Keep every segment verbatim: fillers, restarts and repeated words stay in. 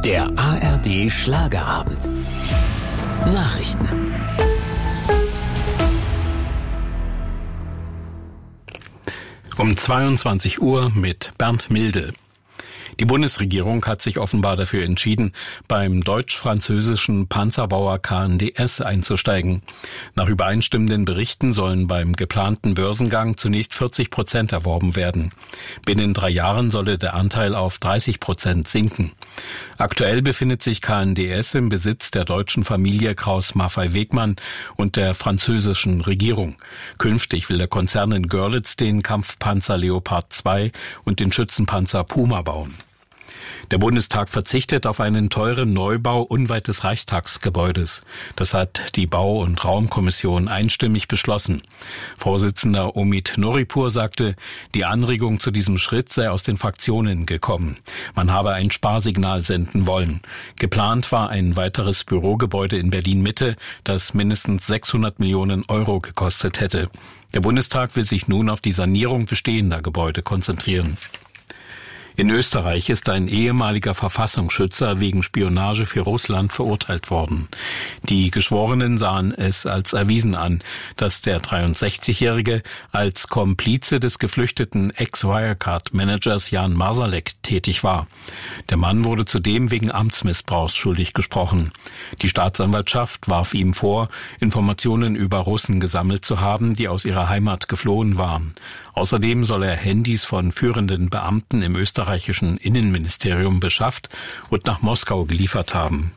Der A R D Schlagerabend. Nachrichten. Um zweiundzwanzig Uhr mit Bernd Milde. Die Bundesregierung hat sich offenbar dafür entschieden, beim deutsch-französischen Panzerbauer K N D S einzusteigen. Nach übereinstimmenden Berichten sollen beim geplanten Börsengang zunächst vierzig Prozent erworben werden. Binnen drei Jahren solle der Anteil auf dreißig Prozent sinken. Aktuell befindet sich K N D S im Besitz der deutschen Familie Krauss-Maffei-Wegmann und der französischen Regierung. Künftig will der Konzern in Görlitz den Kampfpanzer Leopard zwei und den Schützenpanzer Puma bauen. Der Bundestag verzichtet auf einen teuren Neubau unweit des Reichstagsgebäudes. Das hat die Bau- und Raumkommission einstimmig beschlossen. Vorsitzender Omid Noripur sagte, die Anregung zu diesem Schritt sei aus den Fraktionen gekommen. Man habe ein Sparsignal senden wollen. Geplant war ein weiteres Bürogebäude in Berlin-Mitte, das mindestens sechshundert Millionen Euro gekostet hätte. Der Bundestag will sich nun auf die Sanierung bestehender Gebäude konzentrieren. In Österreich ist ein ehemaliger Verfassungsschützer wegen Spionage für Russland verurteilt worden. Die Geschworenen sahen es als erwiesen an, dass der dreiundsechzigjährige als Komplize des geflüchteten Ex-Wirecard-Managers Jan Marsalek tätig war. Der Mann wurde zudem wegen Amtsmissbrauchs schuldig gesprochen. Die Staatsanwaltschaft warf ihm vor, Informationen über Russen gesammelt zu haben, die aus ihrer Heimat geflohen waren. Außerdem soll er Handys von führenden Beamten im österreichischen Innenministerium beschafft und nach Moskau geliefert haben.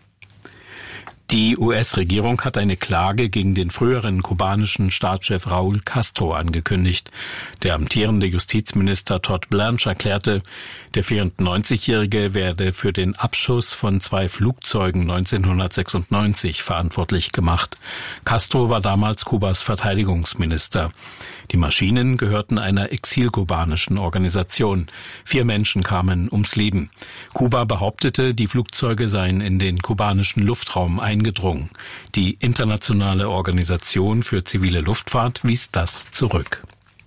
Die U S-Regierung hat eine Klage gegen den früheren kubanischen Staatschef Raúl Castro angekündigt. Der amtierende Justizminister Todd Blanche erklärte, der vierundneunzigjährige werde für den Abschuss von zwei Flugzeugen neunzehnhundertsechsundneunzig verantwortlich gemacht. Castro war damals Kubas Verteidigungsminister. Die Maschinen gehörten einer exilkubanischen Organisation. Vier Menschen kamen ums Leben. Kuba behauptete, die Flugzeuge seien in den kubanischen Luftraum eingedrungen. Die Internationale Organisation für zivile Luftfahrt wies das zurück.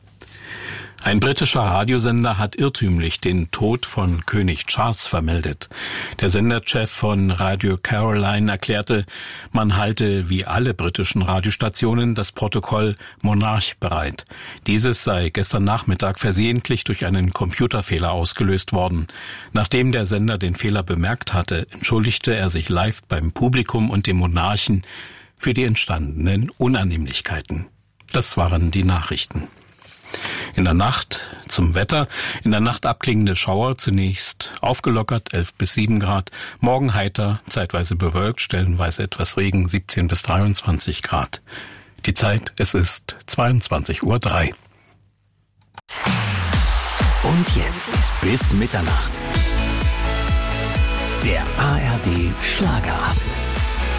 Ein britischer Radiosender hat irrtümlich den Tod von König Charles vermeldet. Der Senderchef von Radio Caroline erklärte, man halte wie alle britischen Radiostationen das Protokoll Monarch bereit. Dieses sei gestern Nachmittag versehentlich durch einen Computerfehler ausgelöst worden. Nachdem der Sender den Fehler bemerkt hatte, entschuldigte er sich live beim Publikum und dem Monarchen für die entstandenen Unannehmlichkeiten. Das waren die Nachrichten. In der Nacht zum Wetter. In der Nacht abklingende Schauer, zunächst aufgelockert, elf bis sieben Grad. Morgen heiter, zeitweise bewölkt, stellenweise etwas Regen, siebzehn bis dreiundzwanzig Grad. Die Zeit, es ist zweiundzwanzig Uhr drei. Und jetzt bis Mitternacht. Der A R D Schlagerabend.